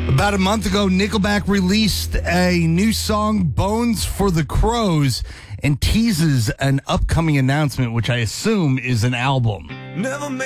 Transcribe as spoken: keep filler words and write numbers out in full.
About a month ago, Nickelback released a new song, Bones for the Crows, and teases an upcoming announcement, which I assume is an album. Never